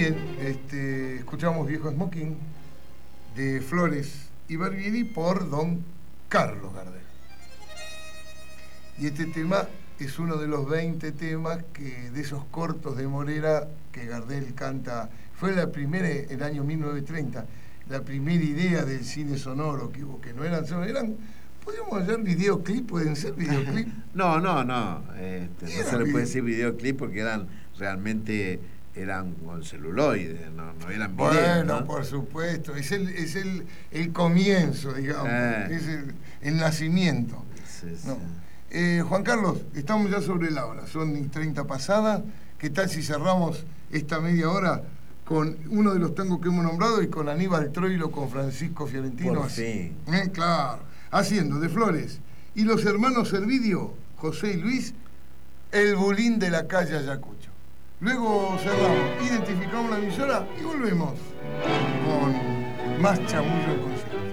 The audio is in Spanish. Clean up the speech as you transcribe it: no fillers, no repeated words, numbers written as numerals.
bien, escuchamos Viejo Smoking de Flores y Barbieri por don Carlos Gardel. Y este tema es uno de los 20 temas de esos cortos de Morera que Gardel canta. Fue la primera, el año 1930, la primera idea del cine sonoro que hubo, que no eran solo, podríamos hacer videoclip, ¿pueden ser videoclip? No se le puede decir videoclip porque eran con celuloide, no eran videos. Bueno, ¿no? por supuesto, es el comienzo, digamos, es el nacimiento. Sí, ¿no? sí. Juan Carlos, estamos ya sobre la hora, son 30 pasadas. ¿Qué tal si cerramos esta media hora con uno de los tangos que hemos nombrado y con Aníbal Troilo, con Francisco Fiorentino? Por fin. Claro, haciendo de Flores. Y los hermanos Servidio, José y Luis, el bulín de la calle Ayacucho. Luego cerramos, identificamos la emisora y volvemos con más chamullo y concierto.